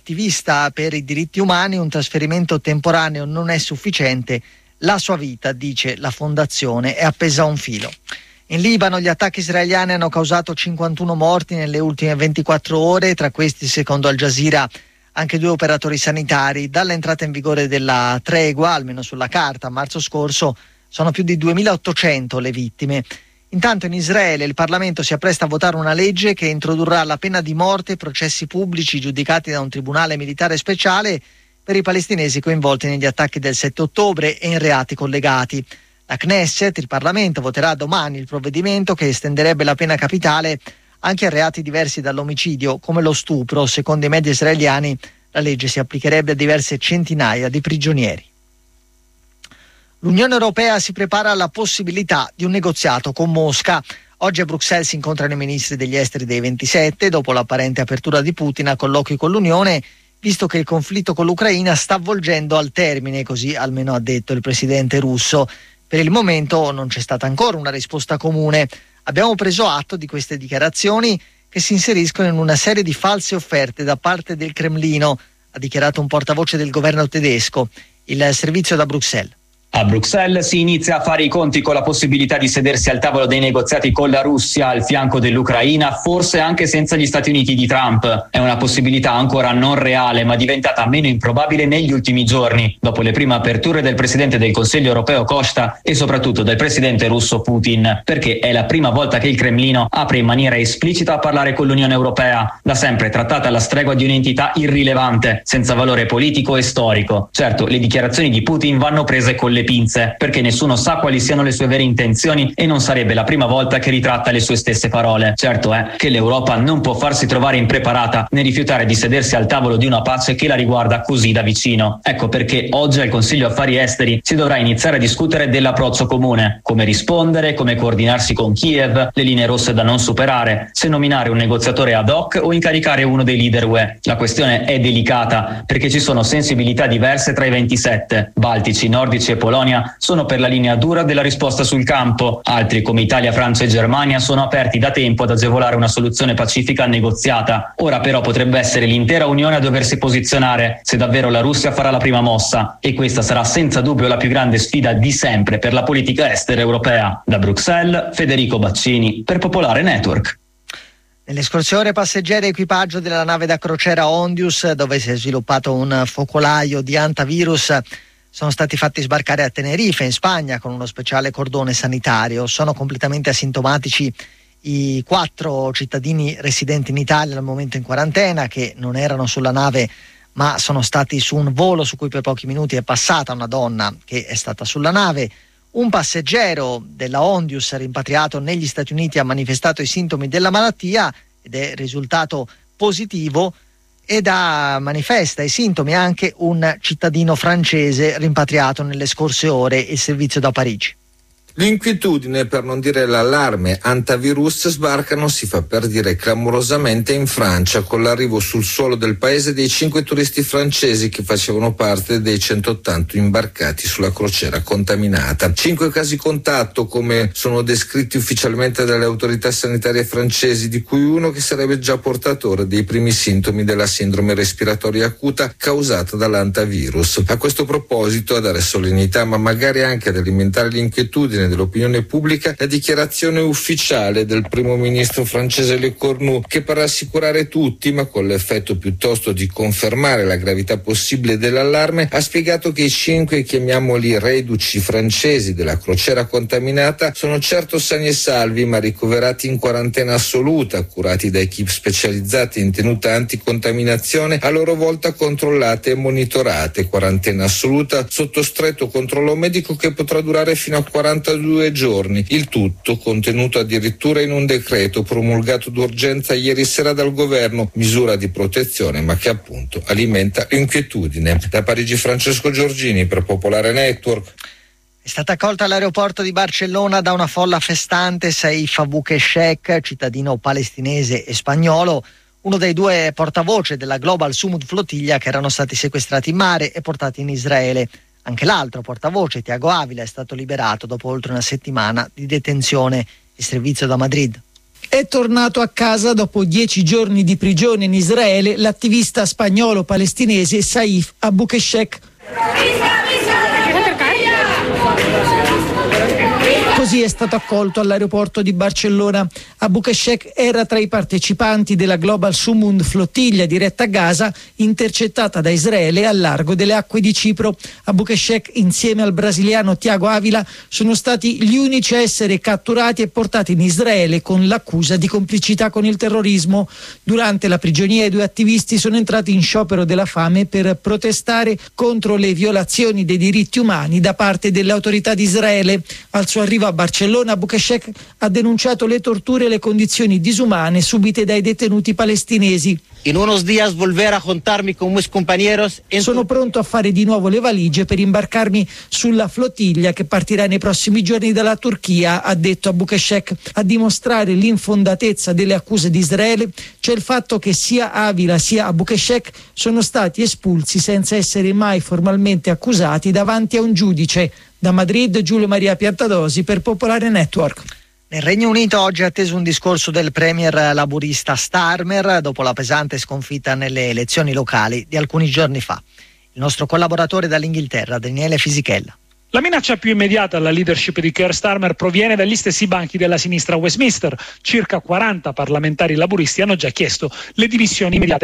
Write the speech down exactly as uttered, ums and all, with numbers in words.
attivista per i diritti umani, un trasferimento temporaneo non è sufficiente. La sua vita, dice la fondazione, è appesa a un filo. In Libano gli attacchi israeliani hanno causato cinquantuno morti nelle ultime ventiquattro ore, tra questi, secondo Al Jazeera, anche due operatori sanitari. Dall'entrata in vigore della tregua, almeno sulla carta, a marzo scorso, sono più di duemilaottocento le vittime. Intanto in Israele il Parlamento si appresta a votare una legge che introdurrà la pena di morte e processi pubblici giudicati da un tribunale militare speciale per i palestinesi coinvolti negli attacchi del sette ottobre e in reati collegati. La Knesset, il Parlamento, voterà domani il provvedimento che estenderebbe la pena capitale anche a reati diversi dall'omicidio, come lo stupro. Secondo i media israeliani, la legge si applicherebbe a diverse centinaia di prigionieri. L'Unione Europea si prepara alla possibilità di un negoziato con Mosca. Oggi a Bruxelles si incontrano i ministri degli esteri dei ventisette, dopo l'apparente apertura di Putin a colloqui con l'Unione, visto che il conflitto con l'Ucraina sta avvolgendo al termine, così almeno ha detto il presidente russo. Per il momento non c'è stata ancora una risposta comune. Abbiamo preso atto di queste dichiarazioni che si inseriscono in una serie di false offerte da parte del Cremlino, ha dichiarato un portavoce del governo tedesco. Il servizio da Bruxelles. A Bruxelles si inizia a fare i conti con la possibilità di sedersi al tavolo dei negoziati con la Russia al fianco dell'Ucraina, forse anche senza gli Stati Uniti di Trump. È una possibilità ancora non reale, ma diventata meno improbabile negli ultimi giorni, dopo le prime aperture del presidente del Consiglio europeo Costa e soprattutto del presidente russo Putin, perché è la prima volta che il Cremlino apre in maniera esplicita a parlare con l'Unione Europea, da sempre trattata alla stregua di un'entità irrilevante, senza valore politico e storico. Certo, le dichiarazioni di Putin vanno prese con le pinze, perché nessuno sa quali siano le sue vere intenzioni e non sarebbe la prima volta che ritratta le sue stesse parole. Certo è che l'Europa non può farsi trovare impreparata né rifiutare di sedersi al tavolo di una pace che la riguarda così da vicino. Ecco perché oggi al Consiglio Affari Esteri si dovrà iniziare a discutere dell'approccio comune, come rispondere, come coordinarsi con Kiev, le linee rosse da non superare, se nominare un negoziatore ad hoc o incaricare uno dei leader U E. La questione è delicata perché ci sono sensibilità diverse tra i ventisette, baltici, nordici e polacchi. Polonia sono per la linea dura della risposta sul campo, altri come Italia, Francia e Germania sono aperti da tempo ad agevolare una soluzione pacifica negoziata. Ora però potrebbe essere l'intera Unione a doversi posizionare se davvero la Russia farà la prima mossa, e questa sarà senza dubbio la più grande sfida di sempre per la politica estera europea. Da Bruxelles, Federico Baccini per Popolare Network. Nelle scorse ore passeggeri e equipaggio della nave da crociera Ondius, dove si è sviluppato un focolaio di hantavirus, sono stati fatti sbarcare a Tenerife, in Spagna, con uno speciale cordone sanitario. Sono completamente asintomatici i quattro cittadini residenti in Italia al momento in quarantena, che non erano sulla nave ma sono stati su un volo su cui per pochi minuti è passata una donna che è stata sulla nave. Un passeggero della Ondius rimpatriato negli Stati Uniti ha manifestato i sintomi della malattia ed è risultato positivo, ed ha manifesta i sintomi anche un cittadino francese rimpatriato nelle scorse ore, il servizio da Parigi. L'inquietudine, per non dire l'allarme antivirus, sbarcano, si fa per dire clamorosamente, in Francia, con l'arrivo sul suolo del paese dei cinque turisti francesi che facevano parte dei centottanta imbarcati sulla crociera contaminata. Cinque casi contatto, come sono descritti ufficialmente dalle autorità sanitarie francesi, di cui uno che sarebbe già portatore dei primi sintomi della sindrome respiratoria acuta causata dall'antivirus. A questo proposito, a dare solennità ma magari anche ad alimentare l'inquietudine dell'opinione pubblica, la dichiarazione ufficiale del primo ministro francese Le Cornu, che per rassicurare tutti, ma con l'effetto piuttosto di confermare la gravità possibile dell'allarme, ha spiegato che i cinque, chiamiamoli reduci francesi della crociera contaminata, sono certo sani e salvi, ma ricoverati in quarantena assoluta, curati da equip specializzate in tenuta anticontaminazione, a loro volta controllate e monitorate. Quarantena assoluta sotto stretto controllo medico che potrà durare fino a quarantadue giorni, il tutto contenuto addirittura in un decreto promulgato d'urgenza ieri sera dal governo, misura di protezione ma che appunto alimenta l'inquietudine. Da Parigi, Francesco Giorgini per Popolare Network. È stata accolta all'aeroporto di Barcellona da una folla festante Saif Aboukeshek, cittadino palestinese e spagnolo, uno dei due portavoce della Global Sumud Flottiglia che erano stati sequestrati in mare e portati in Israele. Anche l'altro portavoce, Tiago Avila, è stato liberato dopo oltre una settimana di detenzione. Il servizio da Madrid. È tornato a casa dopo dieci giorni di prigione in Israele l'attivista spagnolo-palestinese Saif Aboukheshek. Così è stato accolto all'aeroporto di Barcellona. Aboukheshek era tra i partecipanti della Global Sumund flottiglia diretta a Gaza, intercettata da Israele al largo delle acque di Cipro. Aboukheshek, insieme al brasiliano Thiago Ávila, sono stati gli unici a essere catturati e portati in Israele con l'accusa di complicità con il terrorismo. Durante la prigionia i due attivisti sono entrati in sciopero della fame per protestare contro le violazioni dei diritti umani da parte delle autorità di Israele. Al suo arrivo a Barcellona, Aboukheshek ha denunciato le torture e le condizioni disumane subite dai detenuti palestinesi. In unos días volver a juntarmi con mis compañeros. Sono pronto a fare di nuovo le valigie per imbarcarmi sulla flottiglia che partirà nei prossimi giorni dalla Turchia, ha detto Aboukheshek. A dimostrare l'infondatezza delle accuse di Israele c'è il fatto che sia Ávila sia Aboukheshek sono stati espulsi senza essere mai formalmente accusati davanti a un giudice. Da Madrid, Giulio Maria Piantadosi per Popolare Network. Nel Regno Unito oggi è atteso un discorso del premier laburista Starmer dopo la pesante sconfitta nelle elezioni locali di alcuni giorni fa. Il nostro collaboratore dall'Inghilterra, Daniele Fisichella. La minaccia più immediata alla leadership di Keir Starmer proviene dagli stessi banchi della sinistra a Westminster. Circa quaranta parlamentari laburisti hanno già chiesto le dimissioni immediate